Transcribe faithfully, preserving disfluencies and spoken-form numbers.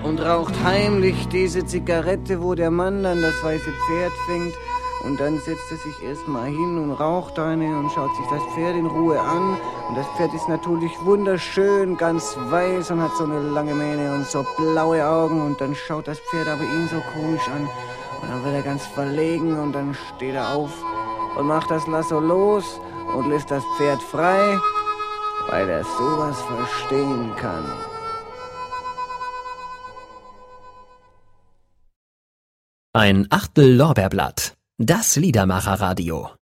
und raucht heimlich diese Zigarette, wo der Mann dann das weiße Pferd fängt. Und dann setzt er sich erstmal hin und raucht eine und schaut sich das Pferd in Ruhe an. Und das Pferd ist natürlich wunderschön, ganz weiß und hat so eine lange Mähne und so blaue Augen. Und dann schaut das Pferd aber ihn so komisch an. Und dann wird er ganz verlegen und dann steht er auf und macht das Lasso los und lässt das Pferd frei, weil er sowas verstehen kann. Ein Achtel Lorbeerblatt. Das Liedermacher-Radio.